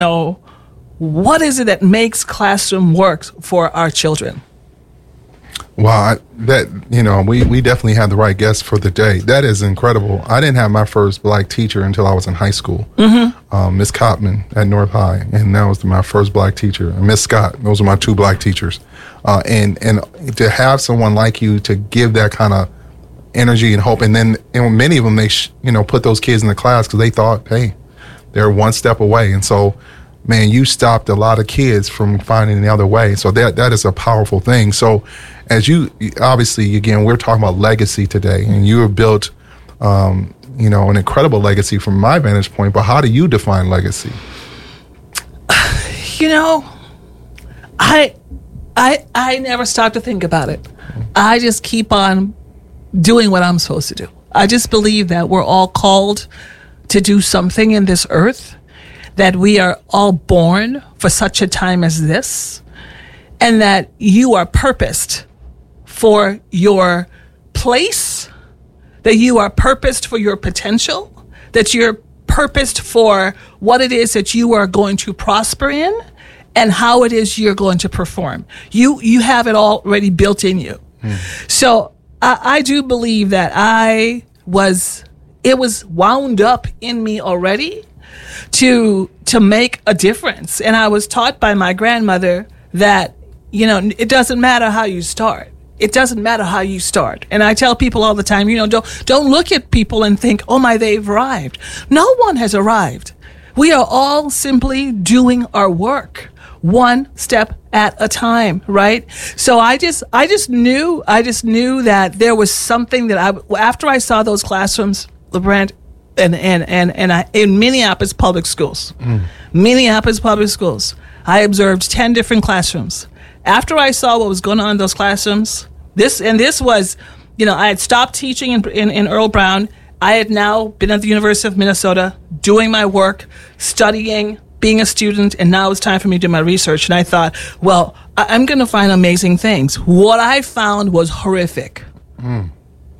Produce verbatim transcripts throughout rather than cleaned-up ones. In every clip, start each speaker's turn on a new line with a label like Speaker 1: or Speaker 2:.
Speaker 1: know, what is it that makes classroom work for our children?
Speaker 2: Well, I, that, you know, we, we definitely had the right guest for the day. That is incredible. I didn't have my first black teacher until I was in high school. Mm-hmm. Um, Miss Cotman at North High, and that was my first black teacher. And Miss Scott, those are my two black teachers. Uh, and, and to have someone like you to give that kind of energy and hope, and then and many of them, they sh- you know, put those kids in the class because they thought, hey, they're one step away. And so, man, you stopped a lot of kids from finding the other way. So that that is a powerful thing. So as you, obviously, again, we're talking about legacy today, and you have built, um, you know, an incredible legacy from my vantage point, but how do you define legacy?
Speaker 1: You know, I, I, I never stop to think about it. I just keep on doing what I'm supposed to do. I just believe that we're all called to do something in this earth, that we are all born for such a time as this, and that you are purposed for your place, that you are purposed for your potential, that you're purposed for what it is that you are going to prosper in and how it is you're going to perform. You you have it already built in you. Mm. So I, I do believe that I was, it was wound up in me already to to make a difference. And I was taught by my grandmother that, you know, it doesn't matter how you start. It doesn't matter how you start. And I tell people all the time, you know, don't don't look at people and think, oh my, they've arrived. No one has arrived. We are all simply doing our work one step at a time, right? So I just I just knew I just knew that there was something that I, after I saw those classrooms, LeBrant, and and and and I, in Minneapolis public schools, mm. Minneapolis public schools, I observed ten different classrooms. After I saw what was going on in those classrooms, this and this was, you know, I had stopped teaching in, in, in Earl Brown. I had now been at the University of Minnesota doing my work, studying, being a student, and now it's time for me to do my research. And I thought, well, I- I'm going to find amazing things. What I found was horrific. Mm.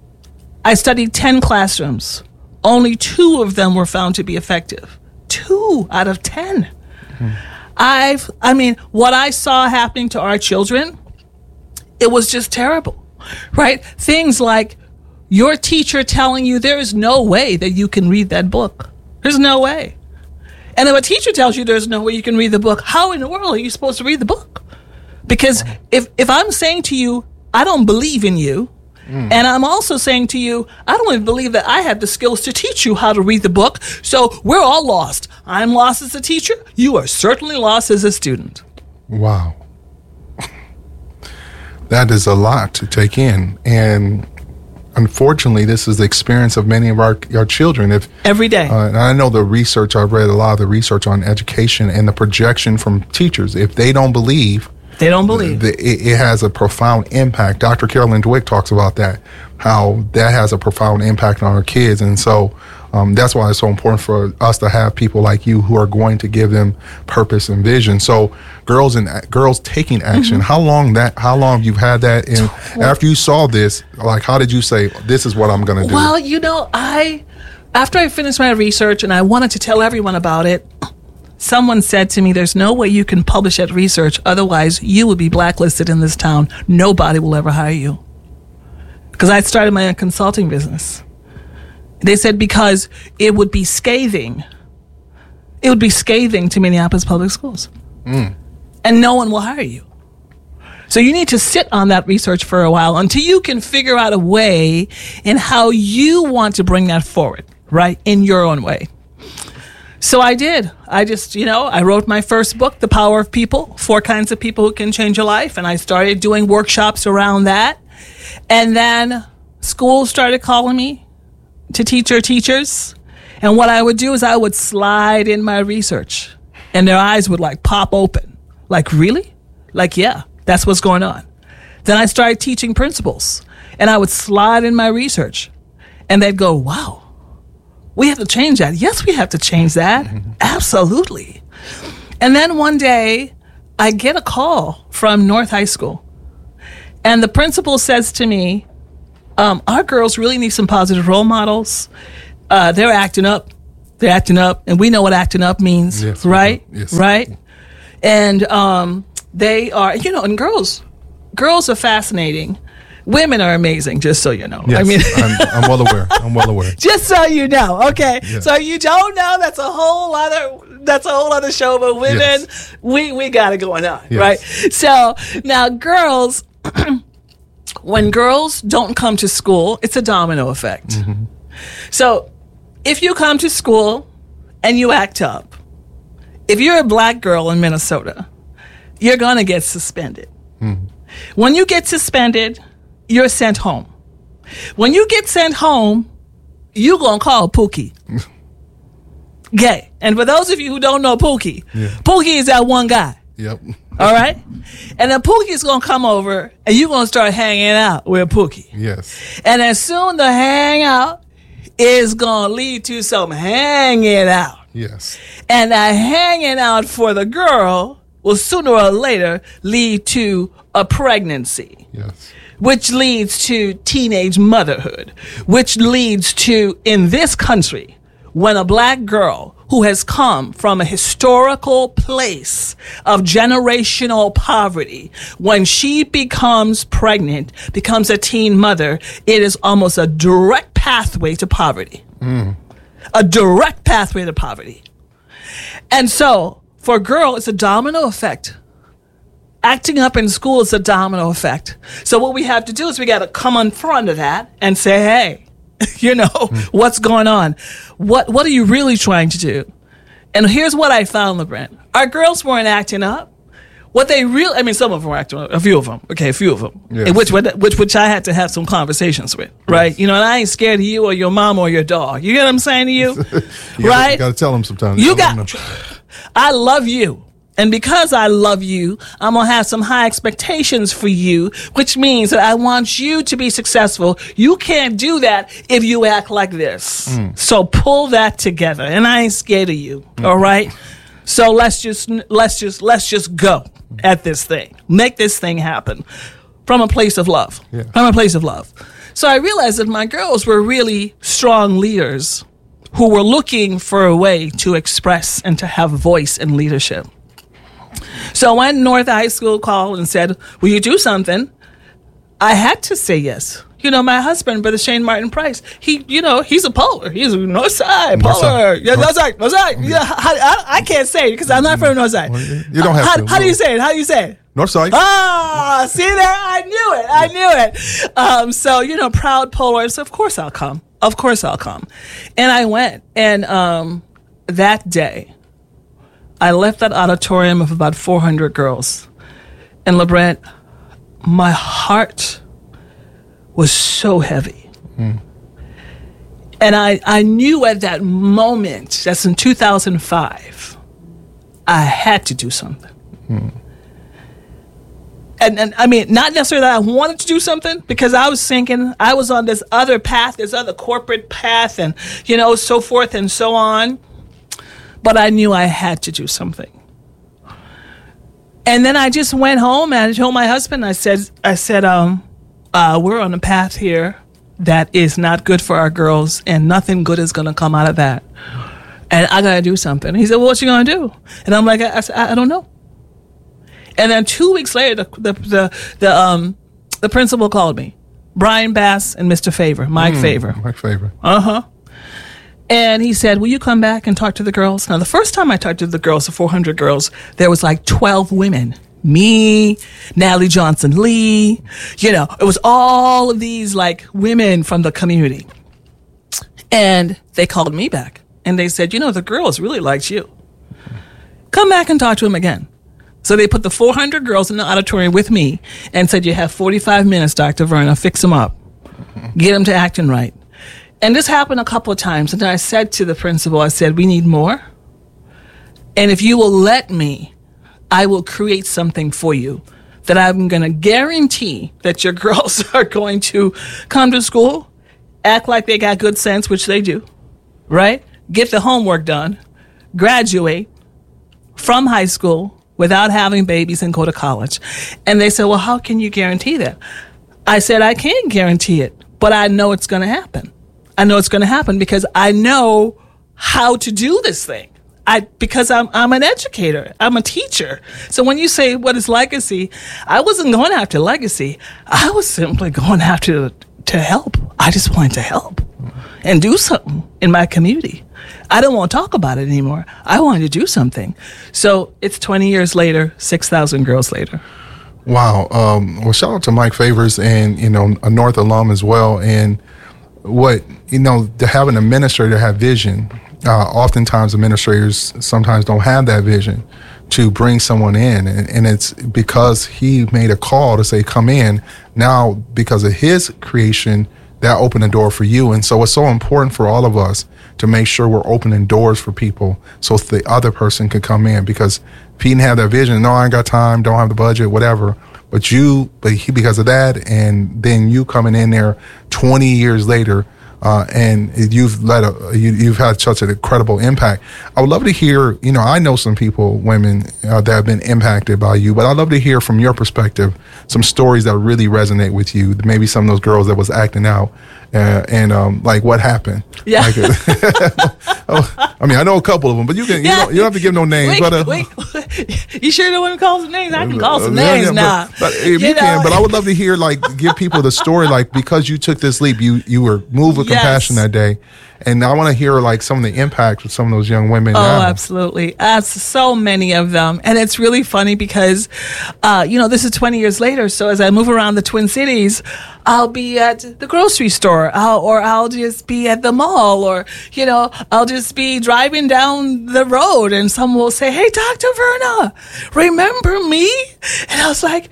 Speaker 1: I studied ten classrooms. Only two of them were found to be effective. Two out of ten. Mm. I've, I mean, what I saw happening to our children, it was just terrible, right? Things like your teacher telling you there is no way that you can read that book. There's no way. And if a teacher tells you there's no way you can read the book, how in the world are you supposed to read the book? Because if, if I'm saying to you, I don't believe in you, mm. and I'm also saying to you, I don't even believe that I have the skills to teach you how to read the book, so we're all lost. I'm lost as a teacher. You are certainly lost as a student.
Speaker 2: Wow. That is a lot to take in. And unfortunately, this is the experience of many of our, our children. If
Speaker 1: Every day.
Speaker 2: Uh, and I know the research, I've read a lot of the research on education and the projection from teachers. If they don't believe,
Speaker 1: They don't believe.
Speaker 2: The, it, it has a profound impact. Doctor Carolyn Dweck talks about that, how that has a profound impact on our kids. And so um, that's why it's so important for us to have people like you who are going to give them purpose and vision. So girls and girls taking action, mm-hmm. how long that, how long you've had that? And well, after you saw this, like, how did you say, this is what I'm going to do?
Speaker 1: Well, you know, I, after I finished my research and I wanted to tell everyone about it, someone said to me, there's no way you can publish that research, otherwise you would be blacklisted in this town. Nobody will ever hire you. Because I started my own consulting business. They said because it would be scathing. It would be scathing to Minneapolis public schools. Mm. And no one will hire you. So you need to sit on that research for a while until you can figure out a way in how you want to bring that forward, right, in your own way. So I did. I just, you know, I wrote my first book, The Power of People, Four Kinds of People Who Can Change Your Life. And I started doing workshops around that. And then schools started calling me to teach their teachers. And what I would do is I would slide in my research and their eyes would like pop open. Like, really? Like, yeah, that's what's going on. Then I started teaching principals and I would slide in my research and they'd go, wow, we have to change that. Yes, we have to change that. Mm-hmm. Absolutely. And then one day I get a call from North High School and the principal says to me, um, our girls really need some positive role models. Uh, they're acting up. They're acting up, and we know what acting up means,
Speaker 2: Yes,
Speaker 1: right?
Speaker 2: yes.
Speaker 1: Right? And um, they are, you know, and girls, girls are fascinating. Women are amazing, just so you know.
Speaker 2: Yes,
Speaker 1: I mean,
Speaker 2: I'm, I'm well aware. I'm well aware.
Speaker 1: just so you know, okay.
Speaker 2: Yes.
Speaker 1: So you don't know, that's a whole other that's a whole other show. But women,
Speaker 2: Yes.
Speaker 1: we we got it going on,
Speaker 2: Yes.
Speaker 1: right? So now, girls, when girls don't come to school, it's a domino effect.
Speaker 2: Mm-hmm.
Speaker 1: So if you come to school and you act up, if you're a black girl in Minnesota, you're gonna get suspended.
Speaker 2: Mm-hmm.
Speaker 1: When you get suspended, you're sent home. When you get sent home, you gonna call Pookie. Gay. And for those of you who don't know Pookie,
Speaker 2: Yeah.
Speaker 1: Pookie is that one guy.
Speaker 2: Yep.
Speaker 1: All right? And then Pookie's gonna come over and you're gonna start hanging out with Pookie.
Speaker 2: Yes.
Speaker 1: And as soon the hangout is gonna lead to some hanging out.
Speaker 2: Yes.
Speaker 1: And that hanging out for the girl will sooner or later lead to a pregnancy.
Speaker 2: Yes.
Speaker 1: Which leads to teenage motherhood, which leads to, in this country, when a black girl who has come from a historical place of generational poverty, when she becomes pregnant, becomes a teen mother, it is almost a direct pathway to poverty. Mm. A direct pathway to poverty. And so, for a girl, it's a domino effect. Acting up in school is a domino effect. So what we have to do is we got to come in front of that and say, hey, you know, mm. what's going on? What what are you really trying to do? And here's what I found, LeBrent. Our girls weren't acting up. What they really, I mean, some of them were acting up, a few of them, okay, a few of them,
Speaker 2: Yes.
Speaker 1: which, which which I had to have some conversations with, right? Yes. You know, and I ain't scared of you or your mom or your dog. You get what I'm saying to you?
Speaker 2: you
Speaker 1: right?
Speaker 2: You got to tell them sometimes.
Speaker 1: You got, I love you. And because I love you, I'm going to have some high expectations for you, which means that I want you to be successful. You can't do that if you act like this. Mm. So pull that together. And I ain't scared of you. Mm. All right? So let's just let's just let's just go at this thing. Make this thing happen from a place of love.
Speaker 2: Yeah.
Speaker 1: From a place of love. So I realized that my girls were really strong leaders who were looking for a way to express and to have voice and leadership. So when North High School called and said, will you do something? I had to say yes. You know, my husband, Brother Shane Martin Price, he, you know, he's a polar. He's a North Side
Speaker 2: North
Speaker 1: polar.
Speaker 2: Side.
Speaker 1: Yeah, North Side, North Side. Yeah, I, I, I can't say it because I'm not from North Side.
Speaker 2: Well, you don't have
Speaker 1: how,
Speaker 2: to.
Speaker 1: How do you say it? How do you say it?
Speaker 2: North Side.
Speaker 1: Ah, see there? I knew it. I knew it. Um, so, you know, proud polar. So, of course I'll come. Of course I'll come. And I went. And um, that day, I left that auditorium of about four hundred girls. And LeBrent, my heart was so heavy. Mm. And I, I knew at that moment, that's in two thousand five, I had to do something. Mm. And, and I mean, not necessarily that I wanted to do something, because I was thinking I was on this other path, this other corporate path, and, you know, so forth and so on. But I knew I had to do something. And then I just went home and I told my husband, I said, I said, um, uh, we're on a path here that is not good for our girls, and nothing good is going to come out of that. And I got to do something. He said, well, what you going to do? And I'm like, I, I, I don't know. And then two weeks later, the the the, the, um, the principal called me, Brian Bass and Mister Favor, Mike mm, Favor.
Speaker 2: Mike Favor.
Speaker 1: Uh-huh. And he said, will you come back and talk to the girls? Now, the first time I talked to the girls, the four hundred girls, there was like twelve women. Me, Natalie Johnson Lee, you know, it was all of these like women from the community. And they called me back and they said, you know, the girls really liked you. Come back and talk to them again. So they put the four hundred girls in the auditorium with me and said, you have forty-five minutes, Doctor Verna, fix them up, get them to acting right. And this happened a couple of times. And then I said to the principal, I said, we need more. And if you will let me, I will create something for you that I'm going to guarantee that your girls are going to come to school, act like they got good sense, which they do, right? Get the homework done, graduate from high school without having babies and go to college. And they said, well, how can you guarantee that? I said, I can't guarantee it, but I know it's going to happen. I know it's going to happen because I know how to do this thing. I because I'm I'm an educator. I'm a teacher. So when you say what is legacy, I wasn't going after legacy. I was simply going after to help. I just wanted to help and do something in my community. I don't want to talk about it anymore. I wanted to do something. So it's twenty years later, six thousand girls later.
Speaker 2: Wow. Um, well, shout out to Mike Favors, and, you know, a North alum as well. And what, you know, to have an administrator have vision, uh, oftentimes administrators sometimes don't have that vision to bring someone in. And, and it's because he made a call to say, come in. Now, because of his creation, that opened the door for you. And so it's so important for all of us to make sure we're opening doors for people so the other person can come in. Because if he didn't have that vision, no, I ain't got time, don't have the budget, whatever. But you, but he, because of that, and then you coming in there twenty years later, uh, and you've let a, you, you've had such an incredible impact. I would love to hear, you know, I know some people, women uh, that have been impacted by you, but I'd love to hear from your perspective some stories that really resonate with you. Maybe some of those girls that was acting out, uh, and um, like what happened.
Speaker 1: Yeah.
Speaker 2: Like, oh, I mean, I know a couple of them, but you can, you,
Speaker 1: Yeah.
Speaker 2: don't, you don't have to give no names.
Speaker 1: Wait,
Speaker 2: but, uh,
Speaker 1: wait. You sure don't want to call some names? I can call some
Speaker 2: Yeah,
Speaker 1: names
Speaker 2: yeah,
Speaker 1: now.
Speaker 2: But, but if you,
Speaker 1: You
Speaker 2: can,
Speaker 1: know?
Speaker 2: but I would love to hear, like, give people the story, like, because you took this leap, you you were moved with
Speaker 1: Yes.
Speaker 2: compassion that day, and I want to hear like some of the impact of some of those young women.
Speaker 1: Oh,
Speaker 2: now.
Speaker 1: absolutely. Uh, so many of them. And it's really funny because, uh, you know, this is twenty years later. So as I move around the Twin Cities, I'll be at the grocery store, I'll, or I'll just be at the mall, or, you know, I'll just be driving down the road and someone will say, hey, Doctor Verna, remember me? And I was like,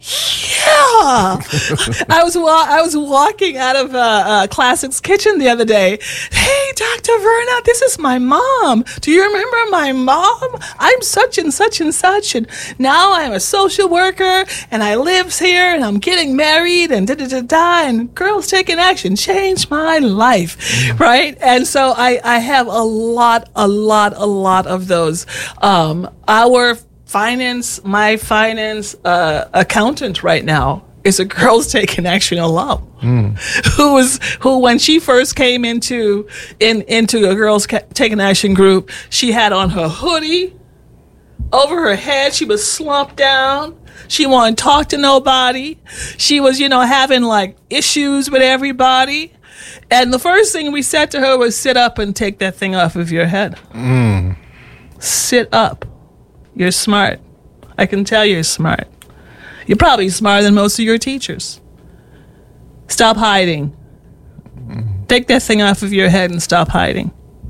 Speaker 1: yeah. I was wa- I was walking out of uh, uh, Classics Kitchen the other day. Hey, Doctor Verna, this is my mom. Do you remember my mom? I'm such and such and such, and now I'm a social worker, and I live here, and I'm getting married, and da da da da. And Girls Taking Action changed my life, mm-hmm. right? And so I I have a lot, a lot, a lot of those. Um, our Finance, my finance uh, accountant right now is a Girls Taking Action alum, mm. who was who when she first came into in into a Girls Taking Action group, she had on her hoodie over her head. She was slumped down. She wouldn't talk to nobody. She was, you know, having like issues with everybody. And the first thing we said to her was, "Sit up and take that thing off of your head. Mm. Sit up. You're smart. I can tell you're smart. You're probably smarter than most of your teachers. Stop hiding. Take that thing off of your head and stop hiding."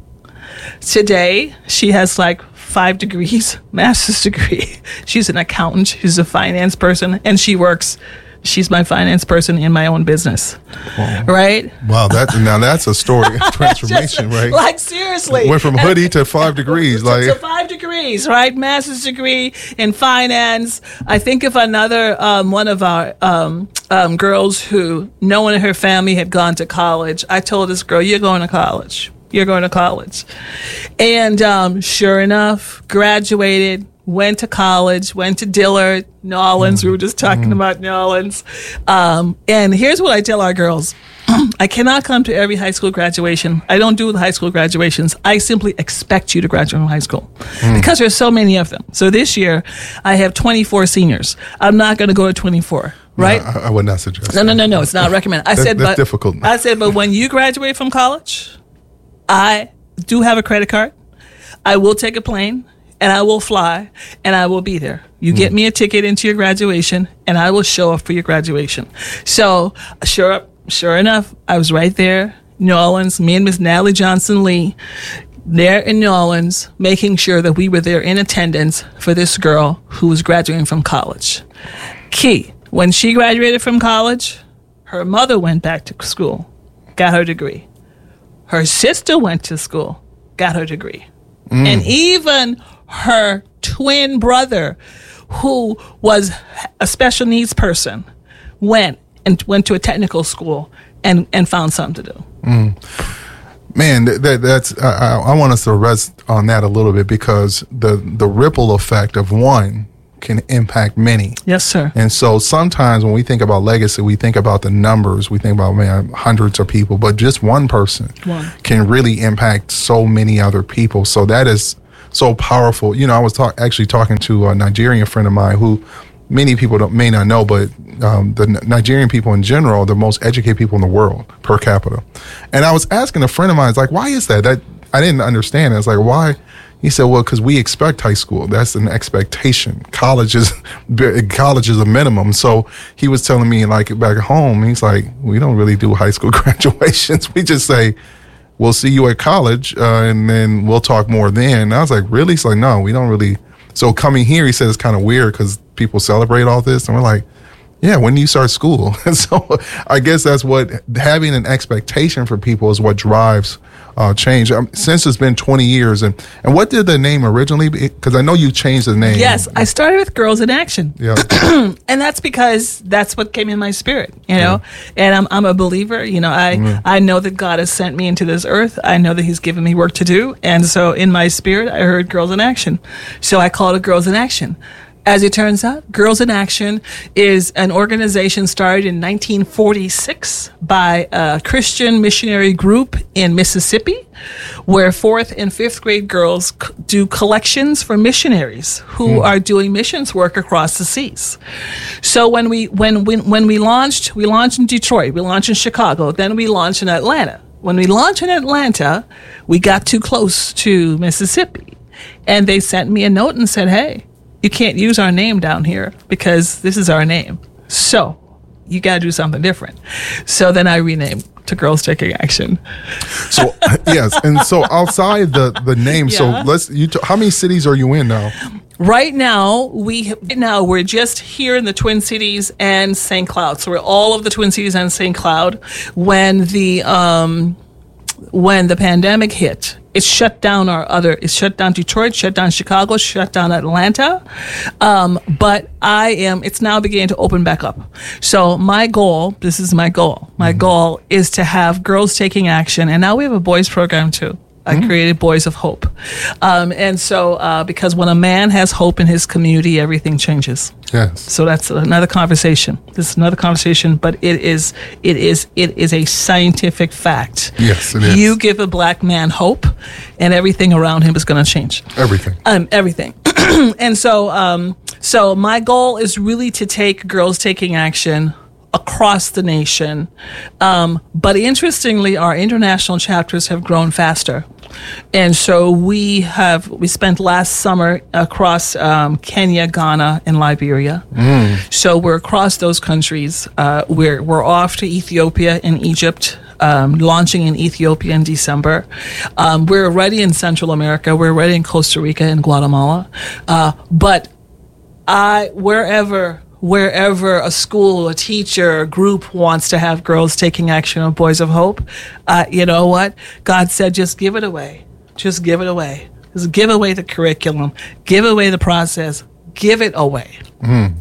Speaker 1: Today, she has like five degrees, master's degree. She's an accountant. She's a finance person, and she works. She's my finance person in my own business, wow. right?
Speaker 2: Wow, that now that's a story of transformation,
Speaker 1: Just,
Speaker 2: right?
Speaker 1: Like seriously,
Speaker 2: went from hoodie to five degrees,
Speaker 1: to,
Speaker 2: like
Speaker 1: to five degrees, right? Master's degree in finance. I think of another um, one of our um, um, girls who, no one in her family had gone to college. I told this girl, "You're going to college. You're going to college," and um, sure enough, graduated. Went to college, went to Dillard, New Orleans. Mm. We were just talking mm. about New Orleans. Um, and here's what I tell our girls. I cannot come to every high school graduation. I don't do the high school graduations. I simply expect you to graduate from high school mm. because there's so many of them. So this year, I have twenty-four seniors. I'm not going to go to twenty-four. Right?
Speaker 2: No, I, I would not suggest.
Speaker 1: No, no, no, no. It's not recommended. I
Speaker 2: that,
Speaker 1: said,
Speaker 2: that's
Speaker 1: but
Speaker 2: difficult.
Speaker 1: I said, but when you graduate from college, I do have a credit card. I will take a plane. And I will fly, and I will be there. You mm. get me a ticket into your graduation, and I will show up for your graduation. So, sure, sure enough, I was right there, New Orleans. Me and Miss Natalie Johnson Lee, there in New Orleans, making sure that we were there in attendance for this girl who was graduating from college. Key, when she graduated from college, her mother went back to school, got her degree. Her sister went to school, got her degree. Mm. And even her twin brother, who was a special needs person, went and went to a technical school and, and found something to do.
Speaker 2: Mm. Man, that, that, that's I, I want us to rest on that a little bit, because the the ripple effect of one can impact many.
Speaker 1: Yes, sir.
Speaker 2: And so sometimes when we think about legacy, we think about the numbers. We think about, man, hundreds of people, but just one person
Speaker 1: One.
Speaker 2: can really impact so many other people. So that is so powerful. You know, I was talk, actually talking to a Nigerian friend of mine who many people don't, may not know, but um, the Nigerian people in general are the most educated people in the world per capita. And I was asking a friend of mine, it's like, why is that? That I didn't understand. I was like, why? He said, well, because we expect high school. That's an expectation. College is, college is a minimum. So he was telling me, like, back home, he's like, we don't really do high school graduations. We just say, we'll see you at college, uh, and then we'll talk more then. And I was like, really? He's like, no, we don't really. So coming here, he said it's kind of weird because people celebrate all this. And we're like, yeah, when do you start school? So I guess that's what, having an expectation for people is what drives uh, change. Um, since it's been twenty years, and, and what did the name originally be? Because I know you changed the name.
Speaker 1: Yes, I started with Girls in Action.
Speaker 2: Yeah.
Speaker 1: And that's because that's what came in my spirit, you know. Yeah. And I'm I'm a believer, you know. I mm. I know that God has sent me into this earth. I know that He's given me work to do, and so in my spirit, I heard Girls in Action. So I called it Girls in Action. As it turns out, Girls in Action is an organization started in nineteen forty-six by a Christian missionary group in Mississippi, where fourth and fifth grade girls c- do collections for missionaries who mm. are doing missions work across the seas. So when we when when when we launched, we launched in Detroit, we launched in Chicago, then we launched in Atlanta. When we launched in Atlanta, we got too close to Mississippi, and they sent me a note and said, "Hey, you can't use our name down here because this is our name. So you got to do something different." So then I renamed to Girls Taking Action.
Speaker 2: So yes, and so outside the the name,
Speaker 1: Yeah.
Speaker 2: so let's. You t- how many cities are you in now?
Speaker 1: Right now, we right now we're just here in the Twin Cities and Saint Cloud. So we're all of the Twin Cities and Saint Cloud. When the um, when the pandemic hit, it shut down our other, it shut down Detroit, shut down Chicago, shut down Atlanta. Um, but I am, it's now beginning to open back up. So my goal, this is my goal, my mm-hmm. goal is to have Girls Taking Action. And now we have a boys program too. I mm-hmm. created Boys of Hope. Um, and so, uh, because when a man has hope in his community, everything changes.
Speaker 2: Yes.
Speaker 1: So that's another conversation. This is another conversation, but it is, it is, it is a scientific fact.
Speaker 2: Yes, it is.
Speaker 1: You give a black man hope, and everything around him is going to change.
Speaker 2: Everything.
Speaker 1: Um, everything. And so, um, so my goal is really to take Girls Taking Action across the nation. Um, but interestingly, our international chapters have grown faster. And so we have, we spent last summer across um, Kenya, Ghana, and Liberia. Mm. So we're across those countries. Uh, we're, we're off to Ethiopia and Egypt. Um, launching in Ethiopia in December. Um, we're already in Central America. We're already in Costa Rica and Guatemala. Uh, but I, wherever wherever a school, a teacher, a group wants to have Girls Taking Action or Boys of Hope, uh, you know what? God said, just give it away. Just give it away. Just give away the curriculum. Give away the process. Give it away.
Speaker 2: Mm.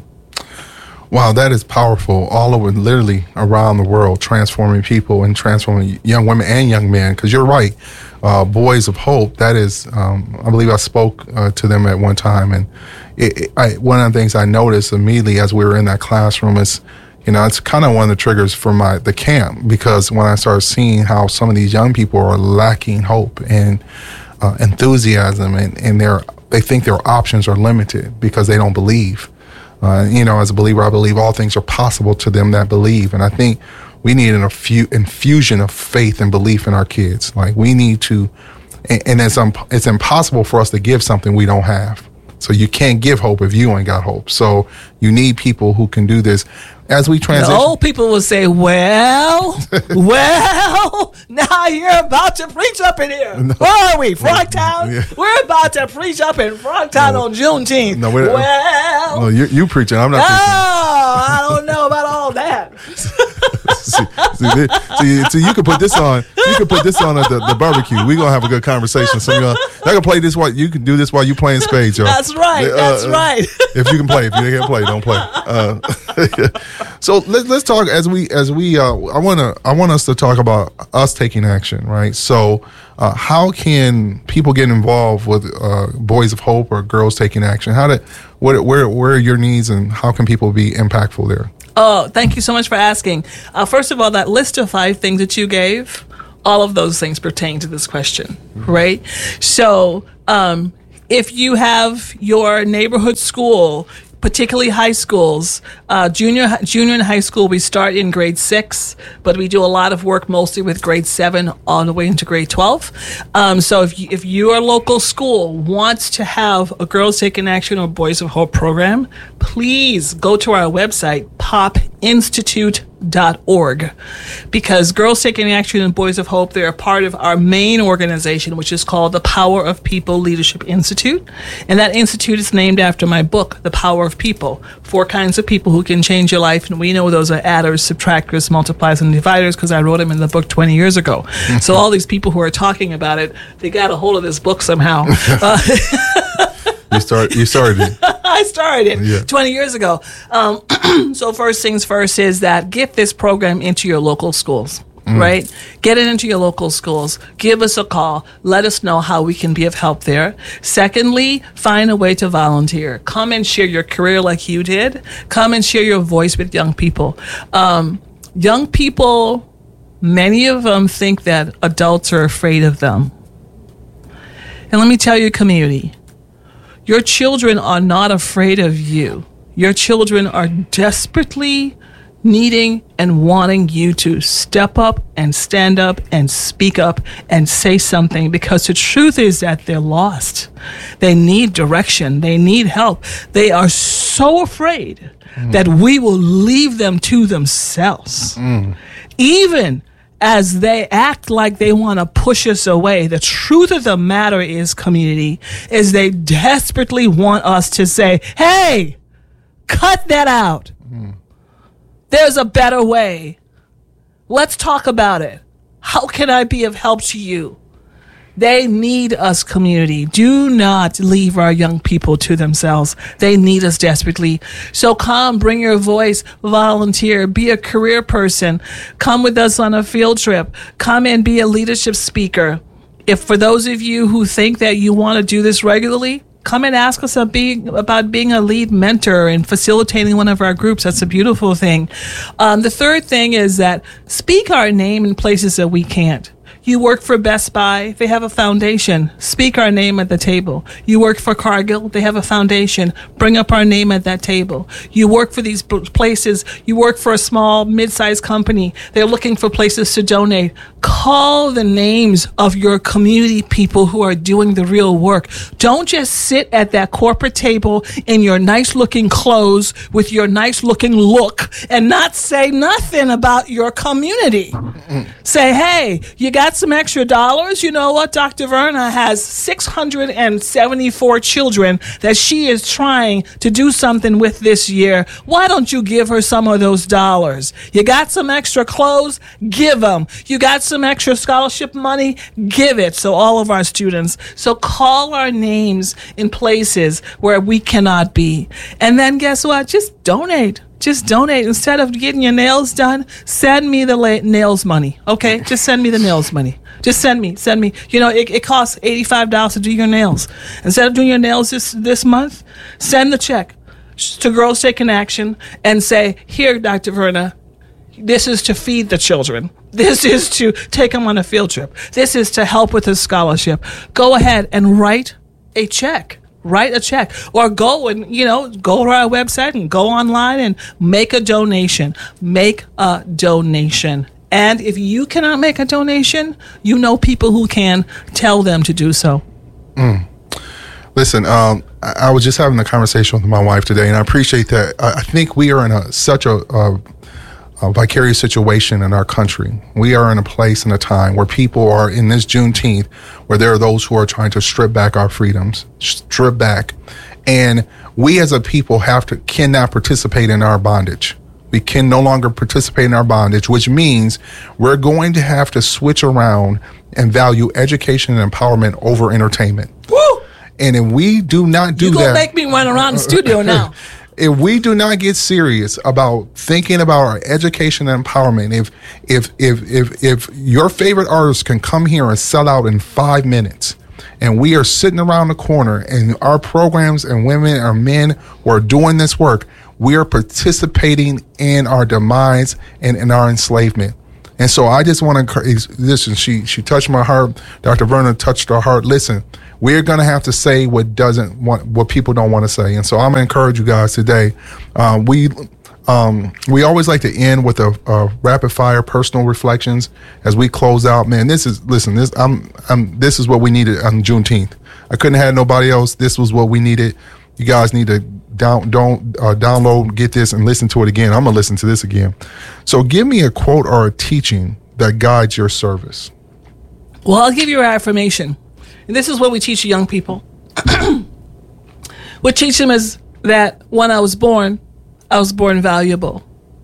Speaker 2: Wow, that is powerful. All over, literally around the world, transforming people and transforming young women and young men. Because you're right, uh, Boys of Hope. That is, um, I believe I spoke uh, to them at one time, and it, it, I, one of the things I noticed immediately as we were in that classroom is, you know, it's kind of one of the triggers for my the camp, because when I started seeing how some of these young people are lacking hope and uh, enthusiasm, and and they're they think their options are limited because they don't believe. Uh, you know, as a believer, I believe all things are possible to them that believe. And I think we need an infu- infusion of faith and belief in our kids. Like, we need to, and, and it's, um, it's impossible for us to give something we don't have. So you can't give hope if you ain't got hope. So you need people who can do this. As we transition,
Speaker 1: the old people will say, well, well, now you're about to preach up in here. No. Where are we, Frogtown? Yeah. We're about to preach up in Frogtown no. on Juneteenth. No, we're, well.
Speaker 2: No, you, you preaching. I'm not
Speaker 1: oh,
Speaker 2: preaching.
Speaker 1: I don't know about all that.
Speaker 2: see, See, this, see, see, you can put this on. You can put this on at the, the barbecue. We're gonna have a good conversation. So you're gonna, I can play this while you can do this while you playing spades, y'all.
Speaker 1: That's right. Uh, that's right.
Speaker 2: If you can play, if you can't play, don't play. Uh, so let, let's talk as we as we. Uh, I wanna I want us to talk about us taking action, right? So. Uh, how can people get involved with uh, Boys of Hope or Girls Taking Action? How did, what, where, where are your needs, and how can people be impactful there?
Speaker 1: Oh, thank you so much for asking. Uh, first of all, that list of five things that you gave, all of those things pertain to this question, mm-hmm. right? So, um, if you have your neighborhood school, particularly high schools, uh, junior junior and high school, we start in grade six, but we do a lot of work mostly with grade seven all the way into grade twelve. Um, so if you, if your local school wants to have a Girls Taking Action or Boys of Hope program, please go to our website, pop institute dot org, because Girls Taking Action and Boys of Hope, they're a part of our main organization, which is called the Power of People Leadership Institute. And that institute is named after my book, The Power of People, Four Kinds of People Who Can Change Your Life. And we know those are adders, subtractors, multipliers, and dividers, because I wrote them in the book twenty years ago. So all these people who are talking about it, they got a hold of this book somehow. Uh,
Speaker 2: You start. You started it.
Speaker 1: I started it
Speaker 2: yeah.
Speaker 1: twenty years ago. Um, so first things first is that get this program into your local schools, mm. right? Get it into your local schools. Give us a call. Let us know how we can be of help there. Secondly, find a way to volunteer. Come and share your career like you did. Come and share your voice with young people. Um, young people, many of them think that adults are afraid of them. And let me tell you, community, your children are not afraid of you. Your children are desperately needing and wanting you to step up and stand up and speak up and say something, because the truth is that they're lost. They need direction. They need help. They are so afraid mm. that we will leave them to themselves. Mm. Even as they act like they want to push us away, the truth of the matter is, community, is they desperately want us to say, hey, cut that out. Mm. There's a better way. Let's talk about it. How can I be of help to you? They need us, community. Do not leave our young people to themselves. They need us desperately. So come, bring your voice, volunteer, be a career person. Come with us on a field trip. Come and be a leadership speaker. If for those of you who think that you want to do this regularly, come and ask us about being, about being a lead mentor and facilitating one of our groups. That's a beautiful thing. Um, the third thing is that speak our name in places that we can't. You work for Best Buy, they have a foundation. Speak our name at the table. You work for Cargill, they have a foundation. Bring up our name at that table. You work for these places. You work for a small, mid-sized company. They're looking for places to donate. Call the names of your community people who are doing the real work. Don't just sit at that corporate table in your nice-looking clothes with your nice-looking look and not say nothing about your community. Say, hey, you got some extra dollars? You know what? Doctor Verna has six hundred seventy-four children that she is trying to do something with this year. Why don't you give her some of those dollars? You got some extra clothes? Give them. You got some extra scholarship money? Give it. So all of our students. So call our names in places where we cannot be. And then guess what? Just donate. Just donate. Instead of getting your nails done, send me the la- nails money, okay? Just send me the nails money. Just send me, send me. You know, it, it costs eighty-five dollars to do your nails. Instead of doing your nails this, this month, send the check to Girls Taking Action and say, here, Doctor Verna, this is to feed the children. This is to take them on a field trip. This is to help with a scholarship. Go ahead and write a check. Write a check, or go and, you know, go to our website and go online and make a donation. Make a donation. And if you cannot make a donation, you know people who can. Tell them to do so.
Speaker 2: Mm. Listen, um, I, I was just having a conversation with my wife today, and I appreciate that. I, I think we are in a such a, a, a vicarious situation in our country. We are in a place and a time where people are in this Juneteenth, where there are those who are trying to strip back our freedoms, strip back, and we as a people have to cannot participate in our bondage. We can no longer participate in our bondage, which means we're going to have to switch around and value education and empowerment over entertainment.
Speaker 1: Woo!
Speaker 2: And if we do not do
Speaker 1: you
Speaker 2: that,
Speaker 1: gonna make me run around the studio now.
Speaker 2: If we do not get serious about thinking about our education and empowerment, if if if if if your favorite artist can come here and sell out in five minutes, and we are sitting around the corner, and our programs and women or men who are doing this work, we are participating in our demise and in our enslavement. And so I just want to encourage, listen, she she touched my heart. Doctor Verna touched our heart. Listen, we're going to have to say what doesn't want, what people don't want to say. And so I'm going to encourage you guys today. Uh, we um, we always like to end with a, a rapid fire personal reflections as we close out. Man, this is, listen, this I'm, I'm this is what we needed on Juneteenth. I couldn't have had nobody else. This was what we needed. You guys need to down, don't uh, download, get this, and listen to it again. I'm going to listen to this again. So give me a quote or a teaching that guides your service.
Speaker 1: Well, I'll give you an affirmation. And this is what we teach young people. We teach them is that when I was born, I was born valuable.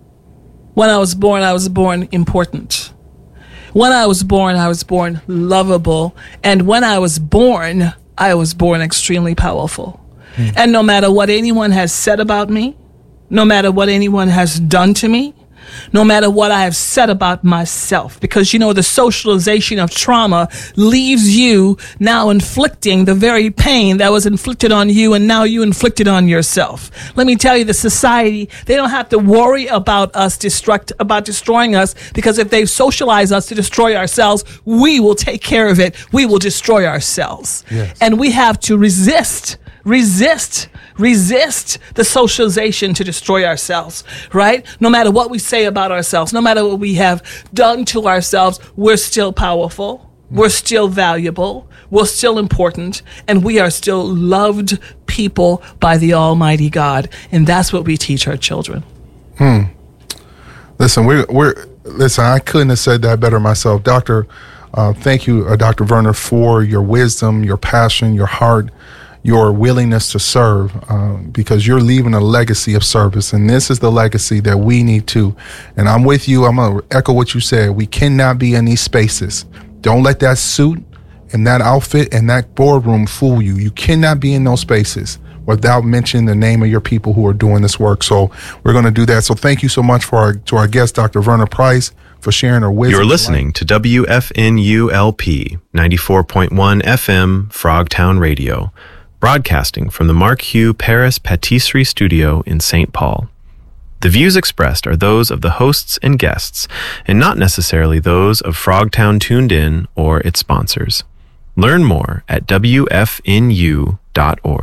Speaker 1: When I was born, I was born important. When I was born, I was born lovable. And when I was born, I was born extremely powerful. Mm. And no matter what anyone has said about me, no matter what anyone has done to me, no matter what I have said about myself, because, you know, the socialization of trauma leaves you now inflicting the very pain that was inflicted on you, and now you inflicted on yourself. Let me tell you, the society, they don't have to worry about us destruct, about destroying us, because if they socialize us to destroy ourselves, we will take care of it. We will destroy ourselves. Yes. And we have to resist, resist, resist the socialization to destroy ourselves, right? No matter what we say about ourselves, no matter what we have done to ourselves, we're still powerful, we're still valuable, we're still important, and we are still loved people by the Almighty God. And that's what we teach our children.
Speaker 2: Hmm. Listen, we're, we're, listen, I couldn't have said that better myself. Doctor, uh, thank you, uh, Doctor Verna, for your wisdom, your passion, your heart, your willingness to serve, uh, because you're leaving a legacy of service. And this is the legacy that we need to. And I'm with you. I'm going to echo what you said. We cannot be in these spaces. Don't let that suit and that outfit and that boardroom fool you. You cannot be in those spaces without mentioning the name of your people who are doing this work. So we're going to do that. So thank you so much for our, to our guest, Doctor Verna Price, for sharing her wisdom.
Speaker 3: You're listening to W F N U L P ninety-four point one F M Frogtown Radio, broadcasting from the Mark Hugh Paris Patisserie Studio in Saint Paul. The views expressed are those of the hosts and guests, and not necessarily those of Frogtown Tuned In or its sponsors. Learn more at W F N U dot org.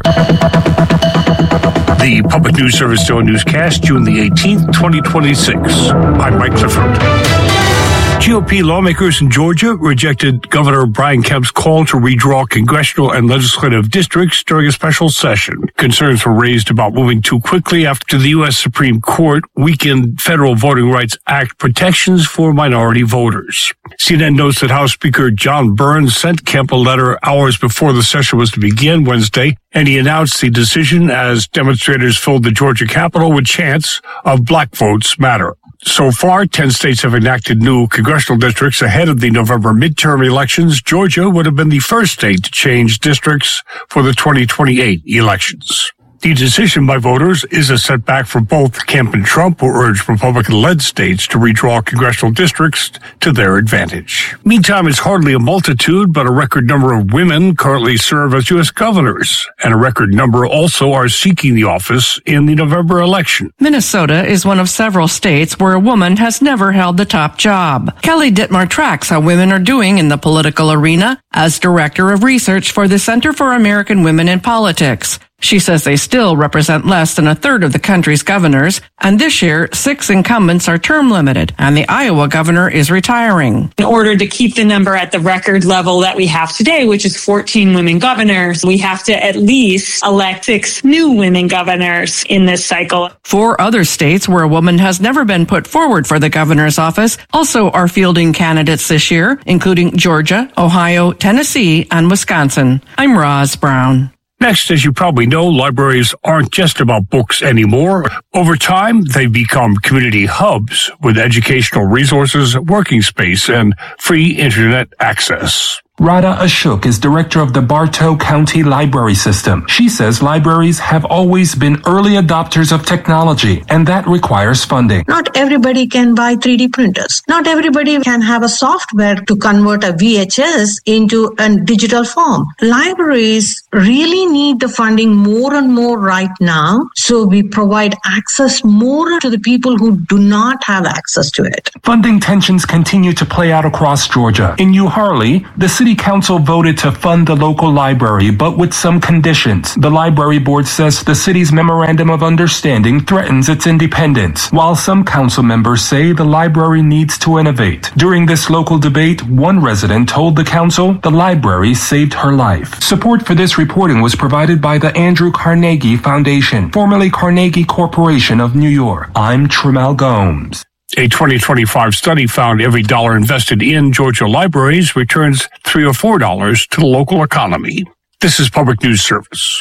Speaker 4: The Public News Service Daily Newscast, June the eighteenth, twenty twenty-six. I'm Mike Clifford. G O P lawmakers in Georgia rejected Governor Brian Kemp's call to redraw congressional and legislative districts during a special session. Concerns were raised about moving too quickly after the U S Supreme Court weakened Federal Voting Rights Act protections for minority voters. C N N notes that House Speaker John Burns sent Kemp a letter hours before the session was to begin Wednesday, and he announced the decision as demonstrators filled the Georgia Capitol with chants of Black Votes Matter. So far, ten states have enacted new congressional districts ahead of the November midterm elections. Georgia would have been the first state to change districts for the twenty twenty-eight elections. The decision by voters is a setback for both Kemp and Trump, who urged Republican-led states to redraw congressional districts to their advantage. Meantime, it's hardly a multitude, but a record number of women currently serve as U S governors, and a record number also are seeking the office in the November election.
Speaker 5: Minnesota is one of several states where a woman has never held the top job. Kelly Dittmar tracks how women are doing in the political arena as Director of Research for the Center for American Women in Politics. She says they still represent less than a third of the country's governors, and this year, six incumbents are term limited, and the Iowa governor is retiring.
Speaker 6: In order to keep the number at the record level that we have today, which is fourteen women governors, we have to at least elect six new women governors in this cycle.
Speaker 5: Four other states where a woman has never been put forward for the governor's office also are fielding candidates this year, including Georgia, Ohio, Tennessee, and Wisconsin. I'm Roz Brown.
Speaker 4: Next, as you probably know, libraries aren't just about books anymore. Over time, they've become community hubs with educational resources, working space, and free internet access.
Speaker 7: Radha Ashok is director of the Bartow County Library System. She says libraries have always been early adopters of technology, and that requires funding.
Speaker 8: Not everybody can buy three D printers. Not everybody can have a software to convert a V H S into a digital form. Libraries really need the funding more and more right now, so we provide access more to the people who do not have access to it.
Speaker 7: Funding tensions continue to play out across Georgia. In New Harley, the city City Council voted to fund the local library, but with some conditions. The library board says the city's memorandum of understanding threatens its independence, while some council members say the library needs to innovate. During this local debate, one resident told the council the library saved her life. Support for this reporting was provided by the Andrew Carnegie Foundation, formerly Carnegie Corporation of New York. I'm Tremel Gomes.
Speaker 4: A twenty twenty-five study found every dollar invested in Georgia libraries returns three or four dollars to the local economy. This is Public News Service.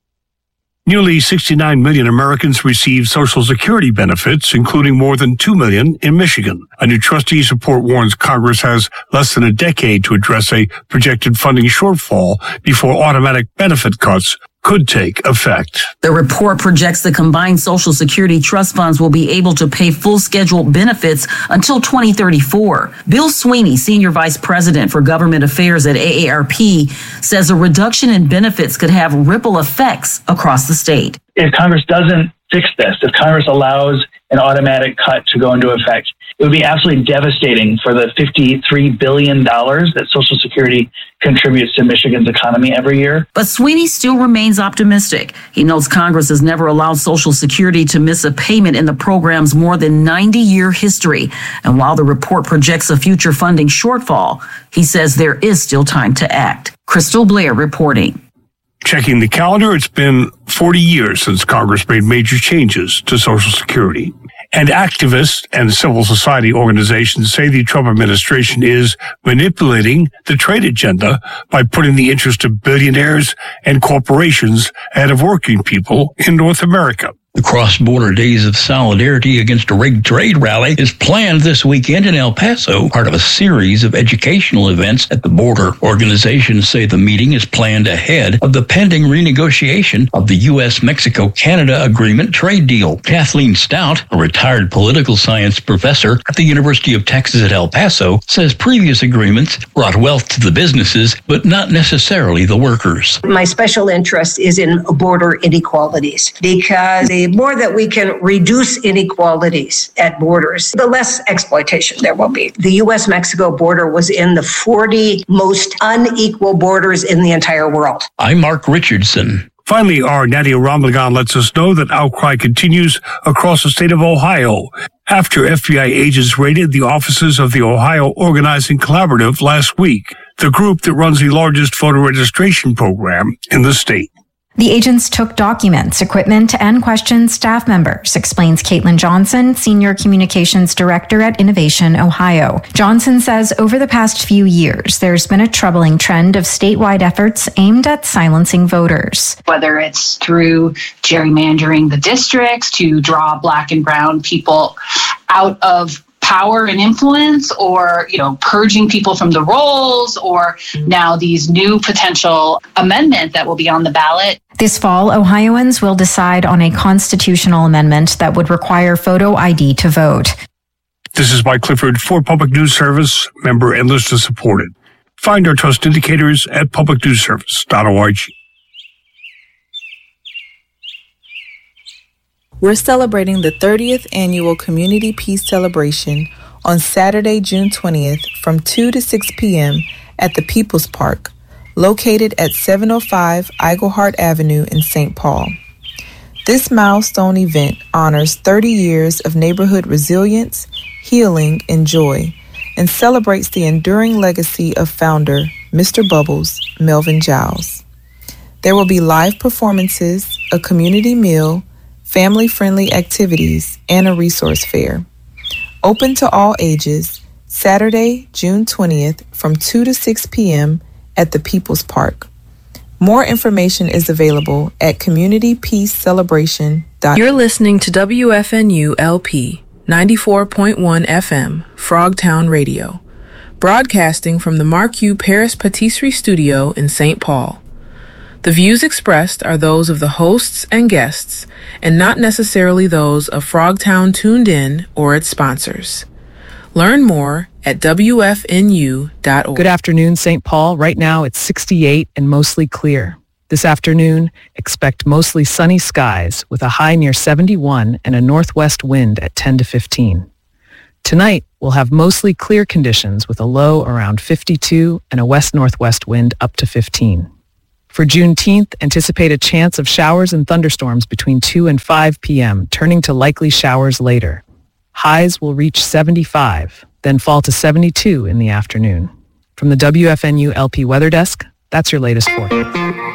Speaker 4: Nearly sixty-nine million Americans receive Social Security benefits, including more than two million in Michigan. A new trustees report warns Congress has less than a decade to address a projected funding shortfall before automatic benefit cuts could take effect.
Speaker 9: The report projects the combined Social Security trust funds will be able to pay full scheduled benefits until twenty thirty-four. Bill Sweeney, Senior Vice President for Government Affairs at A A R P, says a reduction in benefits could have ripple effects across the state.
Speaker 10: If Congress doesn't fix this, if Congress allows an automatic cut to go into effect, it would be absolutely devastating for the fifty-three billion dollars that Social Security contributes to Michigan's economy every year.
Speaker 9: But Sweeney still remains optimistic. He notes Congress has never allowed Social Security to miss a payment in the program's more than ninety-year history. And while the report projects a future funding shortfall, he says there is still time to act. Crystal Blair reporting.
Speaker 4: Checking the calendar, it's been forty years since Congress made major changes to Social Security. And activists and civil society organizations say the Trump administration is manipulating the trade agenda by putting the interest of billionaires and corporations ahead of working people in North America.
Speaker 11: The cross-border Days of Solidarity Against a Rigged Trade rally is planned this weekend in El Paso, part of a series of educational events at the border. Organizations say the meeting is planned ahead of the pending renegotiation of the U S Mexico Canada Agreement trade deal. Kathleen Stout, a retired political science professor at the University of Texas at El Paso, says previous agreements brought wealth to the businesses, but not necessarily the workers.
Speaker 12: My special interest is in border inequalities, because the more that we can reduce inequalities at borders, the less exploitation there will be. The U S Mexico border was in the forty most unequal borders in the entire world.
Speaker 11: I'm Mark Richardson.
Speaker 4: Finally, our Nadia Ramlagan lets us know that outcry continues across the state of Ohio after F B I agents raided the offices of the Ohio Organizing Collaborative last week, the group that runs the largest voter registration program in the state.
Speaker 13: The agents took documents, equipment, and questioned staff members, explains Caitlin Johnson, Senior Communications Director at Innovation Ohio. Johnson says over the past few years, there's been a troubling trend of statewide efforts aimed at silencing voters.
Speaker 14: Whether it's through gerrymandering the districts to draw Black and brown people out of power and influence, or, you know, purging people from the rolls, or now these new potential amendment that will be on the ballot.
Speaker 13: This fall, Ohioans will decide on a constitutional amendment that would require photo I D to vote.
Speaker 4: This is Mike Clifford for Public News Service, member and listener supported. Find our trust indicators at public news service dot org.
Speaker 15: We're celebrating the thirtieth Annual Community Peace Celebration on Saturday, June twentieth from two to six p.m. at the People's Park, located at seven oh five Iglehart Avenue in Saint Paul. This milestone event honors thirty years of neighborhood resilience, healing, and joy, and celebrates the enduring legacy of founder Mister Bubbles, Melvin Giles. There will be live performances, a community meal, family-friendly activities, and a resource fair. Open to all ages, Saturday, June twentieth from two to six p.m. at the People's Park. More information is available at community peace celebration dot org.
Speaker 16: You're listening to W F N U L P ninety-four point one F M, Frogtown Radio, broadcasting from the Mark U. Paris Patisserie Studio in Saint Paul. The views expressed are those of the hosts and guests, and not necessarily those of Frogtown Tuned In or its sponsors. Learn more at W F N U dot org.
Speaker 17: Good afternoon, Saint Paul. Right now it's sixty-eight and mostly clear. This afternoon, expect mostly sunny skies with a high near seventy-one and a northwest wind at ten to fifteen. Tonight, we'll have mostly clear conditions with a low around fifty-two and a west-northwest wind up to fifteen. For Juneteenth, anticipate a chance of showers and thunderstorms between two and five p.m., turning to likely showers later. Highs will reach seventy-five, then fall to seventy-two in the afternoon. From the W F N U L P Weather Desk, that's your latest forecast.